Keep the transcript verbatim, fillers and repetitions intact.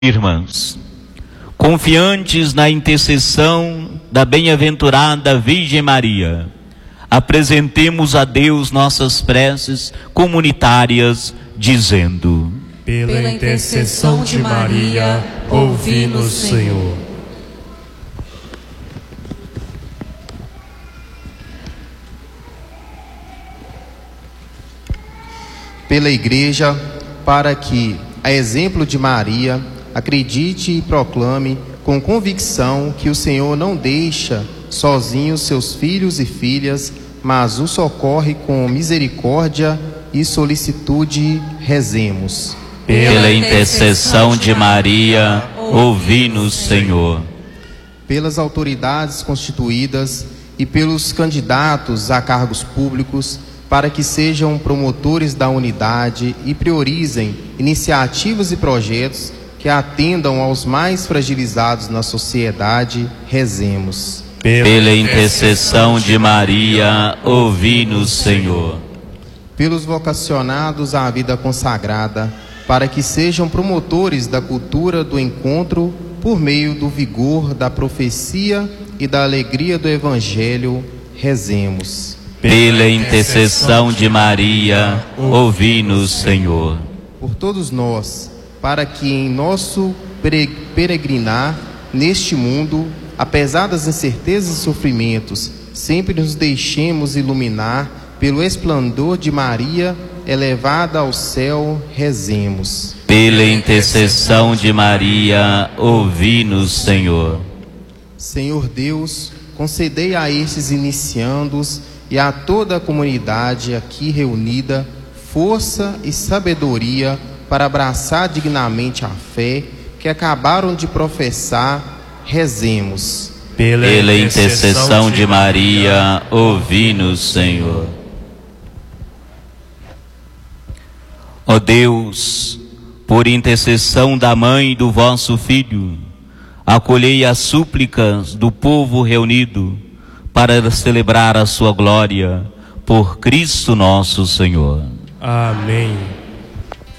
Irmãos, confiantes na intercessão da bem-aventurada Virgem Maria, apresentemos a Deus nossas preces comunitárias, dizendo: pela intercessão de Maria, ouvi-nos, Senhor. Pela Igreja, para que, a exemplo de Maria, acredite e proclame com convicção que o Senhor não deixa sozinhos seus filhos e filhas, mas os socorre com misericórdia e solicitude, rezemos. Pela intercessão de Maria, ouvi-nos, Senhor. Pelas autoridades constituídas e pelos candidatos a cargos públicos, para que sejam promotores da unidade e priorizem iniciativas e projetos que atendam aos mais fragilizados na sociedade, rezemos. Pela intercessão de Maria, ouvi-nos, Senhor. Pelos vocacionados à vida consagrada, para que sejam promotores da cultura do encontro por meio do vigor da profecia e da alegria do Evangelho, rezemos. Pela intercessão de Maria, ouvi-nos, Senhor. Por todos nós, para que em nosso peregrinar neste mundo, apesar das incertezas e sofrimentos, sempre nos deixemos iluminar pelo esplendor de Maria, elevada ao céu, rezemos. Pela intercessão de Maria, ouvi-nos, Senhor. Senhor Deus, concedei a estes iniciandos e a toda a comunidade aqui reunida força e sabedoria para abraçar dignamente a fé que acabaram de professar, rezemos. Pela, Pela intercessão de Maria, ouvi-nos, Senhor. Ó Deus, por intercessão da mãe do vosso Filho, acolhei as súplicas do povo reunido para celebrar a sua glória, por Cristo nosso Senhor. Amém.